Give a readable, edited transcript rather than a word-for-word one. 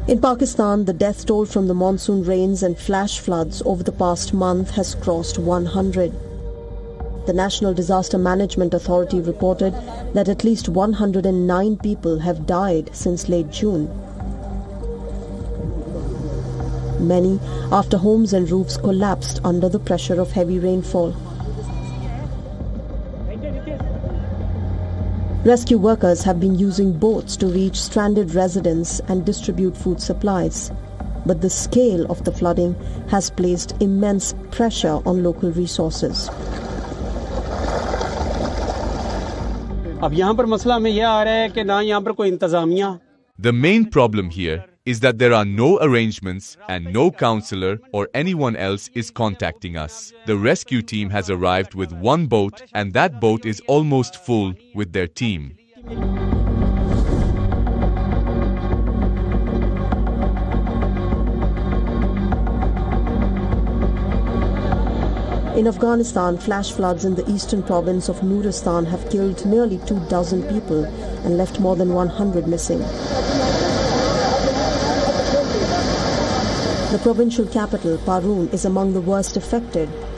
In Pakistan, the death toll from the monsoon rains and flash floods over the past month has crossed 100. The National Disaster Management Authority reported that at least 109 people have died since late June. Many after homes and roofs collapsed under the pressure of heavy rainfall. Rescue workers have been using boats to reach stranded residents and distribute food supplies. But the scale of the flooding has placed immense pressure on local resources. The main problem here is that there are no arrangements and no councillor or anyone else is contacting us. The rescue team has arrived with one boat and that boat is almost full with their team. In Afghanistan, flash floods in the eastern province of Nuristan have killed nearly 24 people and left more than 100 missing. The provincial capital, Parun, is among the worst affected,